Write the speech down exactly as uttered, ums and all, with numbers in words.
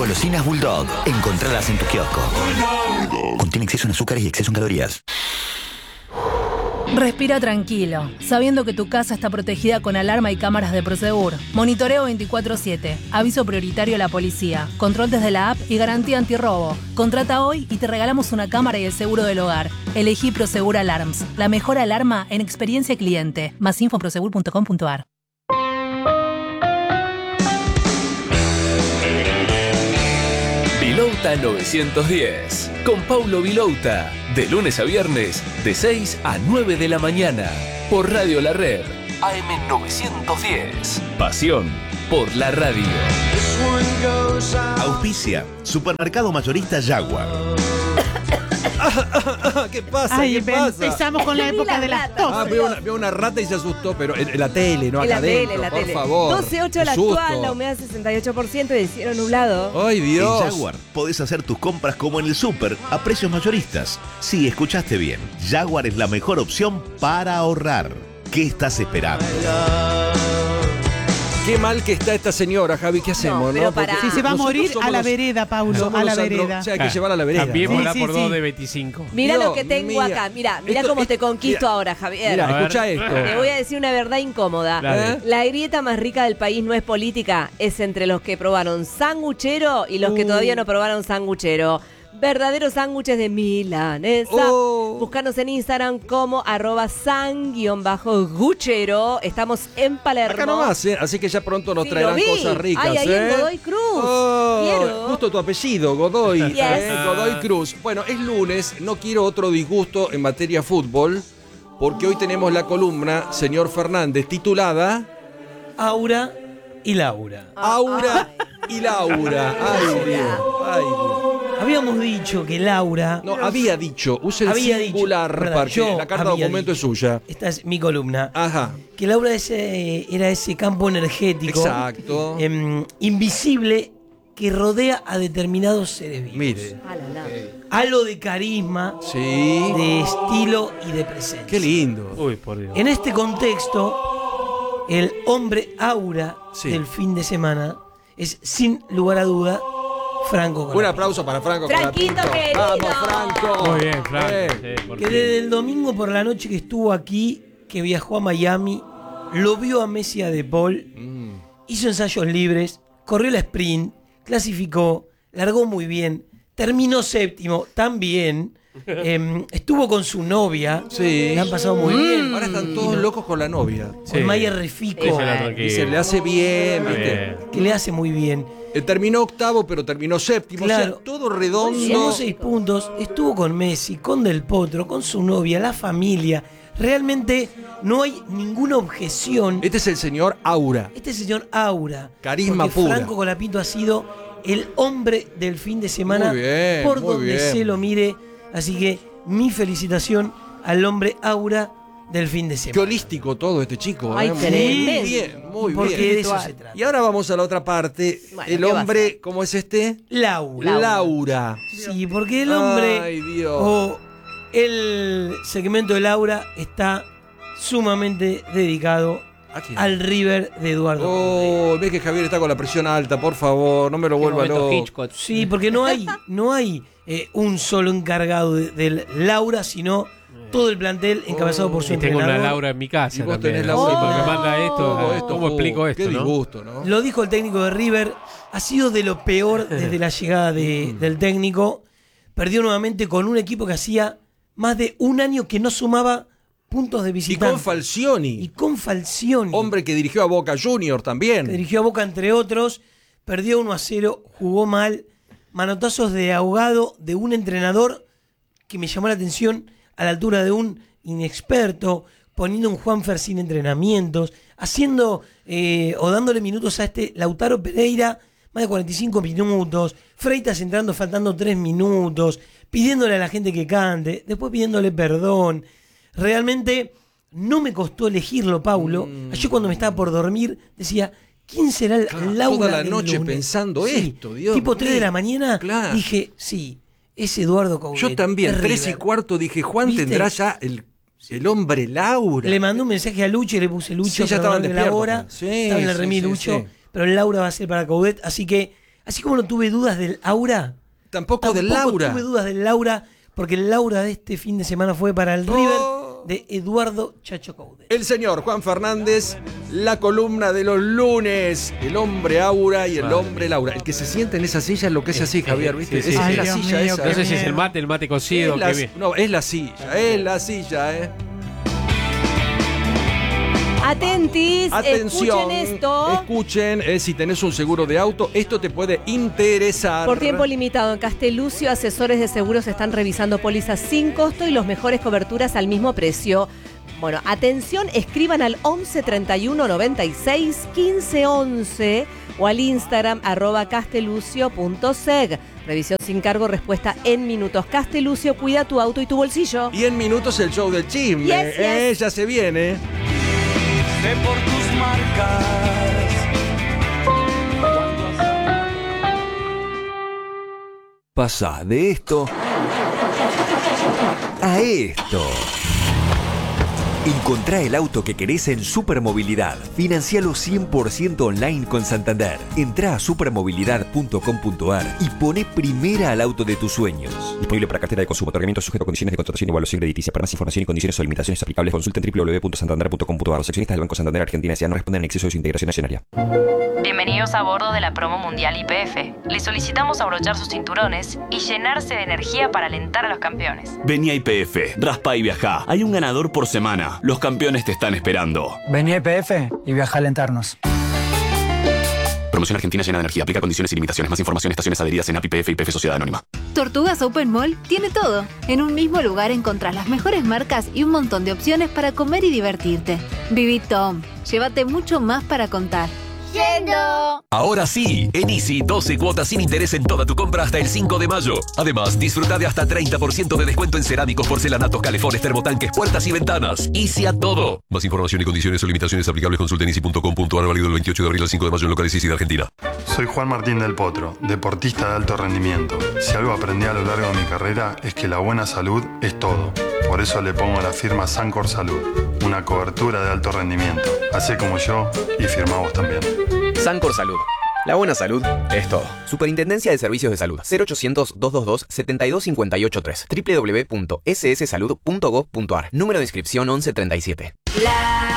Golosinas Bulldog. Encontralas en tu kiosco. Contiene exceso en azúcares y exceso en calorías. Respira tranquilo, sabiendo que tu casa está protegida con alarma y cámaras de Prosegur. Monitoreo veinticuatro siete, aviso prioritario a la policía, control desde la app y garantía antirrobo. Contrata hoy y te regalamos una cámara y el seguro del hogar. Elegí Prosegur Alarms, la mejor alarma en experiencia cliente. Más info en prosegur punto com punto a r. Vilouta novecientos diez, con Paulo Vilouta, de lunes a viernes, de seis a nueve de la mañana, por Radio La Red, A M novecientos diez. Pasión por la radio. Auspicia, Supermercado Mayorista Jaguar. ¿Qué pasa? Ay, ¿Qué pasa? empezamos con la época de las tos. Ah, veo una, veo una rata y se asustó, pero en, en la tele, no En acá la tele, adentro, en la por tele. favor. doce ocho la Qué susto. actual, la humedad sesenta y ocho por ciento y el cielo nublado. Ay, Dios. En Jaguar podés hacer tus compras como en el súper a precios mayoristas. Sí, escuchaste bien. Jaguar es la mejor opción para ahorrar. ¿Qué estás esperando? Qué mal que está esta señora, Javi. ¿Qué hacemos, pero no? pará. Porque Si se va a nosotros morir, somos a la los- vereda, Paulo, somos a la los andro- vereda. O sea, hay que llevarla a la vereda. Cambiémosla Sí, por sí, dos sí. de veinticinco. Mira Dios lo que tengo mío. acá. Mira, mira Esto- cómo esto- te conquisto mira. ahora, Javier. Mira, A ver. escucha esto. Te voy a decir una verdad incómoda. Dale. La grieta más rica del país no es política, es entre los que probaron sanguchero y los que Uh. todavía no probaron sanguchero. Verdaderos sándwiches de milanesa. Oh. Búscanos en Instagram como arroba san-guchero. Estamos en Palermo. Acá nomás, ¿eh? Así que ya pronto nos Sí, traerán lo vi. cosas ricas. Ay, ahí ¿eh? en Godoy Cruz. Oh, Quiero. Justo tu apellido, Godoy. Yes. ¿eh? Godoy Cruz. Bueno, es lunes, no quiero otro disgusto en materia fútbol, porque hoy tenemos la columna, señor Fernández, titulada Aura y Laura. Aura y Laura. Ay, Dios. Ay, Dios. Habíamos dicho que Laura... No, había dicho, use el Había singular, dicho, verdad, porque yo la carta había documento dicho. es suya. Esta es mi columna. Ajá, Que Laura ese, era ese campo energético exacto. em, invisible que rodea a determinados seres vivos. Mire, Ah, la, la. Halo de carisma, sí. de estilo y de presencia. Qué lindo. Uy, por Dios. En este contexto, el hombre aura Sí. del fin de semana es, sin lugar a duda, Franco Un Colapinto. aplauso para Franco Franquito, Colapinto. querido. Vamos, Franco. Muy bien, Franco. Eh. Sí, que desde el domingo por la noche que estuvo aquí, que viajó a Miami, lo vio a Messi a De Paul, Mm. hizo ensayos libres, corrió la sprint, clasificó, largó muy bien, terminó séptimo también, em, estuvo con su novia, Sí. la han pasado muy bien. Ahora están todos locos con la novia. Con Maya Refico, Y se le hace bien, Está ¿viste? bien. que le hace muy bien. Eh, Terminó octavo, pero terminó séptimo. Claro. O sea, todo redondo. Sumó seis puntos, estuvo con Messi, con Del Potro, con su novia, la familia. Realmente no hay ninguna objeción. Este es el señor Aura. Este señor Aura. Carisma porque pura. Franco Colapinto ha sido el hombre del fin de semana Muy bien, por muy donde bien. se lo mire. Así que mi felicitación al hombre Aura del fin de Qué semana. holístico todo este chico. Ay, ¿eh? Muy tremendo. bien, muy Porque bien. de eso se trata. Y ahora vamos a la otra parte. Bueno, el ¿qué va a hombre, ¿cómo es este? Laura. Laura. Sí, porque el hombre Ay, Dios. o el segmento de Laura está sumamente dedicado ¿A quién? al River de Eduardo. Oh, ve que Javier está con la presión alta, por favor, no me lo vuelva loco. Sí, porque no hay, no hay eh, un solo encargado de- del Laura, sino todo el plantel encabezado por su Y tengo entrenador. una Laura en mi casa Y vos también. tenés así, Laura. porque me manda esto. Todo ah, esto, ¿Cómo oh, explico esto? Qué no? disgusto, ¿no? Lo dijo el técnico de River, ha sido de lo peor desde la llegada de- del técnico. Perdió nuevamente con un equipo que hacía más de un año que no sumaba puntos de Y visitante. con Falcioni, Y con Falcioni. hombre que dirigió a Boca Junior que también. dirigió a Boca entre otros, perdió uno a cero, jugó mal, manotazos de ahogado de un entrenador que me llamó la atención a la altura de un inexperto, poniendo un Juanfer sin entrenamientos, haciendo eh, o dándole minutos a este Lautaro Pereira, más de cuarenta y cinco minutos, Freitas entrando faltando tres minutos, pidiéndole a la gente que cante, después pidiéndole perdón. Realmente no me costó elegirlo, Paulo. Ayer cuando me estaba por dormir decía, ¿quién será el Claro, Laura toda la del noche lunes? pensando Sí, esto, Dios tipo mío. tres de la mañana, Claro. dije, sí, es Eduardo Coudet. Yo también, es tres y River. cuarto, dije, Juan ¿Viste? tendrá ya el, el hombre Laura. Le mandé un mensaje a Lucho y le puse Lucho, Sí, ya estaban perdóname la despiertos. hora. Sí, estaba en el sí, remis sí, Lucho, sí. pero el Laura va a ser para Coudet, así que Así como no tuve dudas del Aura. Tampoco, tampoco del Laura. tuve dudas del Laura, porque el Laura de este fin de semana fue para el River Oh. de Eduardo Chacho Coudet. El señor Juan Fernández, la columna de los lunes, el hombre Aura y el hombre Laura. El que se sienta en esa silla es lo que es así, Javier, ¿viste? Sí, sí, es, sí. es la Ay, silla mío, esa. no sé si es el mate, el mate cocido. Es la, que no, es la silla, es la silla, ¿eh? Atentis, Atención, escuchen esto. Escuchen, eh, si tenés un seguro de auto, esto te puede interesar. Por tiempo limitado, en Castelucio, asesores de seguros están revisando pólizas sin costo y los mejores coberturas al mismo precio. Bueno, atención, escriban al once treinta y uno noventa y seis quince once o al Instagram arroba castelucio punto seg. Revisión sin cargo, respuesta en minutos. Castelucio, cuida tu auto y tu bolsillo. Y en minutos el show del chisme. Yes, yes. Eh, ya se viene. Sé por tus marcas. Pasa de esto a esto. Encontrá el auto que querés en Supermovilidad. Financialo cien por ciento online con Santander. Entrá a supermovilidad punto com punto ar y poné primera al auto de tus sueños. Disponible para cartera de consumo. Otorgamiento sujeto a condiciones de contratación y evaluación crediticia. Para más información y condiciones o limitaciones aplicables, consulta en doble u doble u doble u punto santander punto com punto ar. Los accionistas del Banco Santander Argentina S A no responden en exceso de su integración accionaria. Bienvenidos a bordo de la promo mundial I P F. Les solicitamos abrochar sus cinturones y llenarse de energía para alentar a los campeones. Vení a I P F, raspa y viajá. Hay un ganador por semana. Los campeones te están esperando. Vení a I P F y viaja a alentarnos. Promoción Argentina llena de energía. Aplica condiciones y limitaciones. Más información, estaciones adheridas en A P I P F y I P F Sociedad Anónima. Tortugas Open Mall tiene todo. En un mismo lugar encontrás las mejores marcas y un montón de opciones para comer y divertirte. Viví Tom. Llévate mucho más para contar. ¡Yendo! Ahora sí, en Easy, doce cuotas sin interés en toda tu compra hasta el cinco de mayo. Además, disfruta de hasta treinta por ciento de descuento en cerámicos, porcelanatos, calefones, termotanques, puertas y ventanas. Easy a todo. Más información y condiciones o limitaciones aplicables consulta en easy punto com punto ar, válido del veintiocho de abril al cinco de mayo en locales Easy de Argentina. Soy Juan Martín del Potro, deportista de alto rendimiento. Si algo aprendí a lo largo de mi carrera es que la buena salud es todo. Por eso le pongo la firma Sancor Salud, una cobertura de alto rendimiento. Hacé como yo y firma vos también. Sancor Salud. La buena salud es todo. Superintendencia de Servicios de Salud. cero ochocientos, doscientos veintidós, setenta y dos cincuenta y ocho tres. doble u doble u doble u punto ese ese salud punto gov punto ar. Número de inscripción once treinta y siete. La